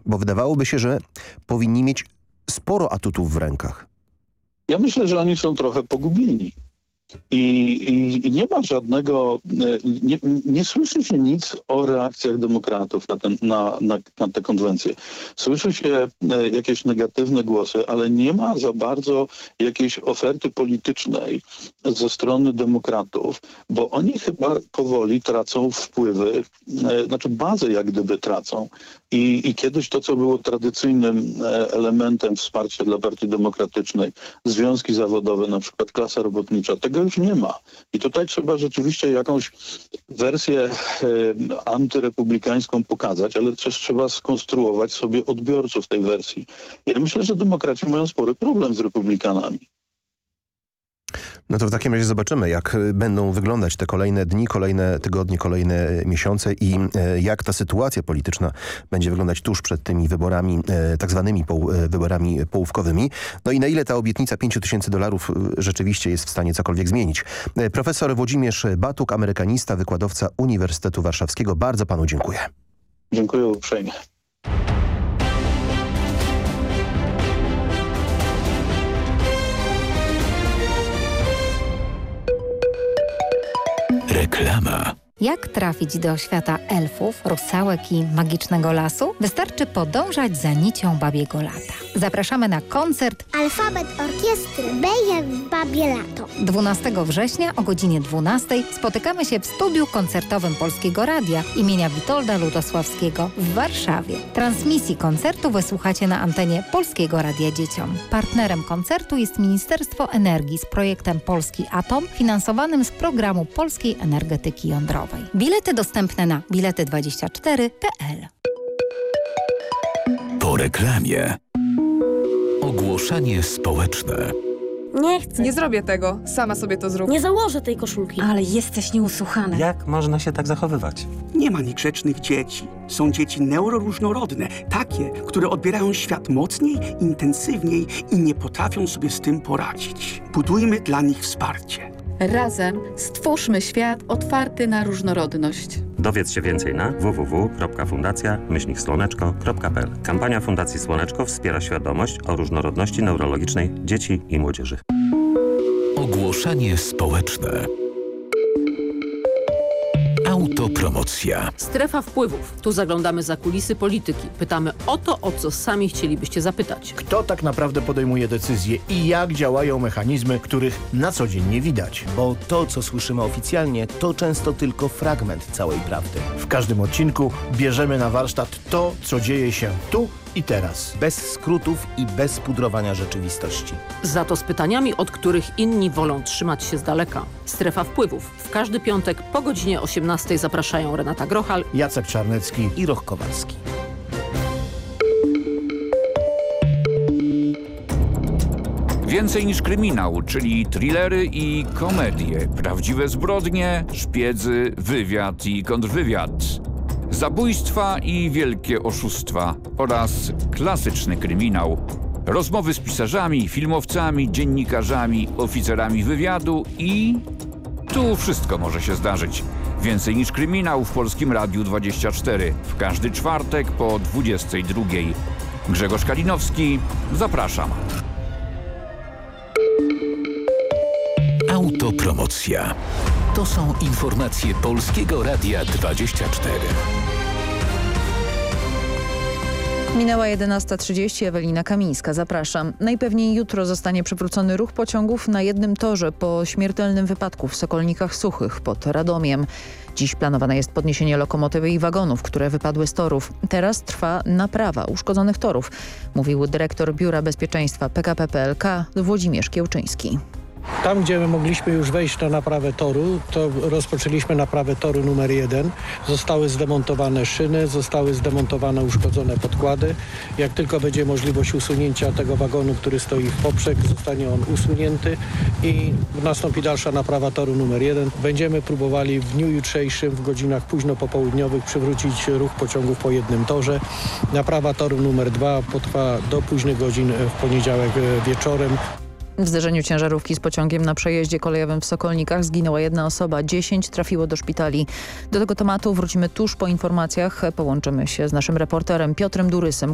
Bo wydawałoby się, że powinni mieć sporo atutów w rękach. Ja myślę, że oni są trochę pogubieni. I nie ma żadnego, nie słyszy się nic o reakcjach demokratów na tę konwencję. Słyszy się jakieś negatywne głosy, ale nie ma za bardzo jakiejś oferty politycznej ze strony demokratów, bo oni chyba powoli tracą wpływy, znaczy bazę jak gdyby tracą. I kiedyś to, co było tradycyjnym elementem wsparcia dla Partii Demokratycznej, związki zawodowe, na przykład klasa robotnicza, tego już nie ma. I tutaj trzeba rzeczywiście jakąś wersję antyrepublikańską pokazać, ale też trzeba skonstruować sobie odbiorców tej wersji. Ja myślę, że demokraci mają spory problem z republikanami. No to w takim razie zobaczymy, jak będą wyglądać te kolejne dni, kolejne tygodnie, kolejne miesiące i jak ta sytuacja polityczna będzie wyglądać tuż przed tymi wyborami, tak zwanymi wyborami połówkowymi. No i na ile ta obietnica $5000 rzeczywiście jest w stanie cokolwiek zmienić. Profesor Włodzimierz Batuk, amerykanista, wykładowca Uniwersytetu Warszawskiego. Bardzo panu dziękuję. Dziękuję uprzejmie. Reklama. Jak trafić do świata elfów, rusałek i magicznego lasu? Wystarczy podążać za nicią babiego lata. Zapraszamy na koncert Alfabet Orkiestry Beje w Babie Lato. 12 września o godzinie 12 spotykamy się w studiu koncertowym Polskiego Radia imienia Witolda Lutosławskiego w Warszawie. Transmisji koncertu wysłuchacie na antenie Polskiego Radia Dzieciom. Partnerem koncertu jest Ministerstwo Energii z projektem Polski Atom finansowanym z programu Polskiej Energetyki Jądrowej. Bilety dostępne na bilety24.pl. Po reklamie. Ogłoszenie społeczne. Nie chcę. Nie zrobię tego. Sama sobie to zrób. Nie założę tej koszulki. Ale jesteś nieusłuchany. Jak można się tak zachowywać? Nie ma niegrzecznych dzieci. Są dzieci neuroróżnorodne. Takie, które odbierają świat mocniej, intensywniej i nie potrafią sobie z tym poradzić. Budujmy dla nich wsparcie. Razem stwórzmy świat otwarty na różnorodność. Dowiedz się więcej na www.fundacja-słoneczko.pl. Kampania Fundacji Słoneczko wspiera świadomość o różnorodności neurologicznej dzieci i młodzieży. Ogłoszenie społeczne. Autopromocja. Strefa wpływów. Tu zaglądamy za kulisy polityki. Pytamy o to, o co sami chcielibyście zapytać. Kto tak naprawdę podejmuje decyzje i jak działają mechanizmy, których na co dzień nie widać? Bo to, co słyszymy oficjalnie, to często tylko fragment całej prawdy. W każdym odcinku bierzemy na warsztat to, co dzieje się tu i teraz. Bez skrótów i bez pudrowania rzeczywistości. Za to z pytaniami, od których inni wolą trzymać się z daleka. Strefa wpływów. W każdy piątek po godzinie 18 zapraszają Renata Grochal, Jacek Czarnecki i Roch Kowalski. Więcej niż kryminał, czyli thrillery i komedie, prawdziwe zbrodnie, szpiedzy, wywiad i kontrwywiad. Zabójstwa i wielkie oszustwa oraz klasyczny kryminał. Rozmowy z pisarzami, filmowcami, dziennikarzami, oficerami wywiadu i... tu wszystko może się zdarzyć. Więcej niż kryminał w Polskim Radiu 24. W każdy czwartek po 22. Grzegorz Kalinowski, zapraszam. Autopromocja. To są informacje Polskiego Radia 24. Minęła 11:30, Ewelina Kamińska, zapraszam. Najpewniej jutro zostanie przywrócony ruch pociągów na jednym torze po śmiertelnym wypadku w Sokolnikach Suchych pod Radomiem. Dziś planowane jest podniesienie lokomotywy i wagonów, które wypadły z torów. Teraz trwa naprawa uszkodzonych torów, mówił dyrektor Biura Bezpieczeństwa PKP PLK Włodzimierz Kiełczyński. Tam, gdzie my mogliśmy już wejść na naprawę toru, to rozpoczęliśmy naprawę toru numer 1. Zostały zdemontowane szyny, zostały zdemontowane uszkodzone podkłady. Jak tylko będzie możliwość usunięcia tego wagonu, który stoi w poprzek, zostanie on usunięty i nastąpi dalsza naprawa toru numer 1. Będziemy próbowali w dniu jutrzejszym, w godzinach późno popołudniowych przywrócić ruch pociągów po jednym torze. Naprawa toru numer 2 potrwa do późnych godzin w poniedziałek wieczorem. W zderzeniu ciężarówki z pociągiem na przejeździe kolejowym w Sokolnikach zginęła 1 osoba, 10 trafiło do szpitali. Do tego tematu wrócimy tuż po informacjach. Połączymy się z naszym reporterem Piotrem Durysem,